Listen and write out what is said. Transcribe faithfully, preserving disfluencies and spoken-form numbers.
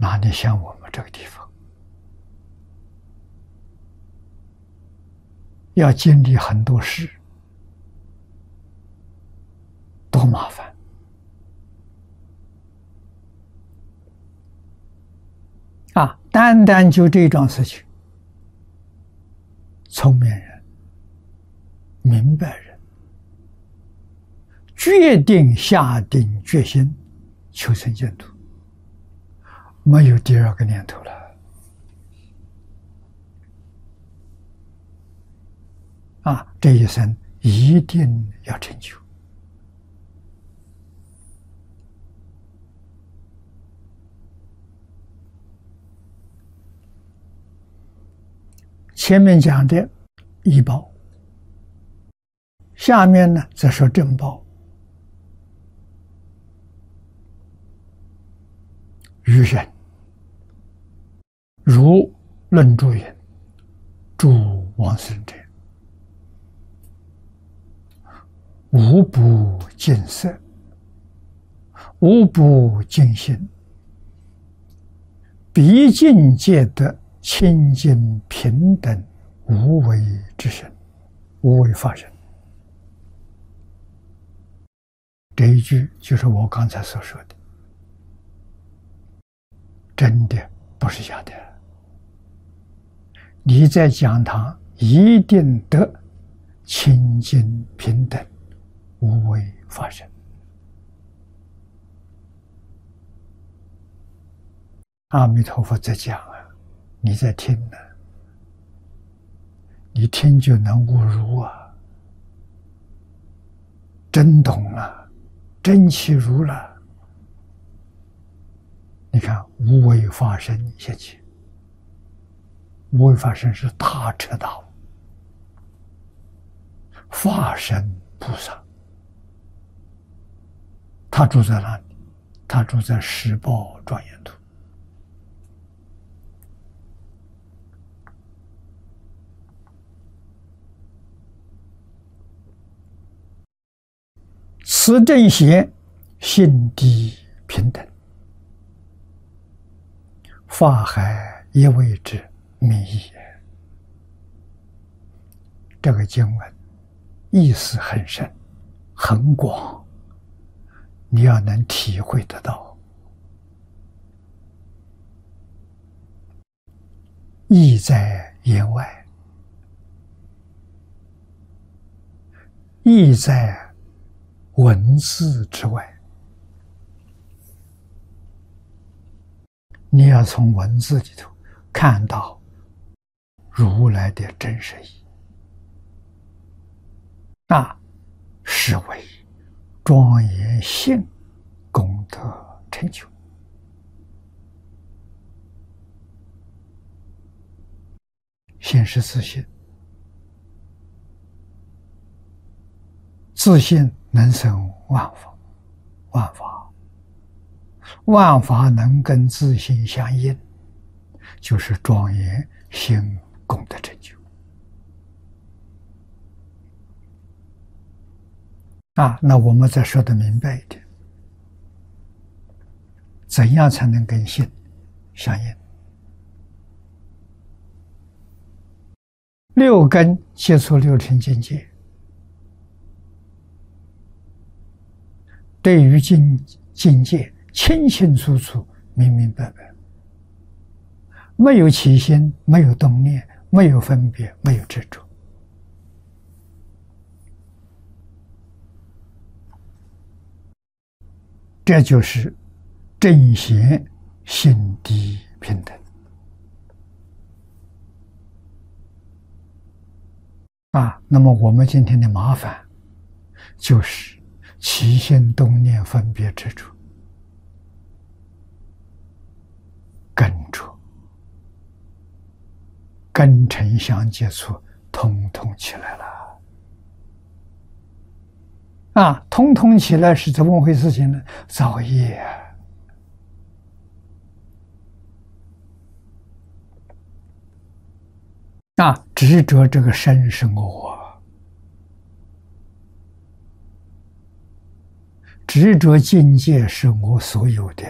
哪里像我们这个地方，要经历很多事，多麻烦啊！单单就这桩事情，聪明人、明白人，决定下定决心求生净土，没有第二个念头了啊！这一生一定要成就。前面讲的医报，下面呢则说正报。余人如论注云：诸往生者，无不净色，无不净心，毕竟皆得清净平等无为之身，无为法身。这一句就是我刚才所说的，真的不是假的。你在讲堂一定得清净平等无为法身。阿弥陀佛在讲啊，你在听呢、啊，你听就能悟入啊，真懂了，真契入了。你看无为法身现起，无为法身是大彻大悟，法身菩萨，他住在哪里？他住在十报庄严土。此正贤，心地平等，法海也为之密也。这个经文意思很深很广，你要能体会得到。意在言外，意在文字之外。你要从文字里头看到如来的真实意，那是为庄严性功德成就。心是自信，自信能生万法，万法，万法能跟自信相应，就是庄严性功德成就。啊，那我们再说得明白一点，怎样才能跟性相应？六根接触六尘境界，对于境境界清清楚楚、明明白白，没有起心，没有动念，没有分别，没有执着。这就是正贤心地平等啊。那么我们今天的麻烦就是起心动念分别执着，跟着根尘相接触，通通起来了啊！通通起来是怎么回事情呢？造业啊！执着这个身是我，执着境界是我所有的。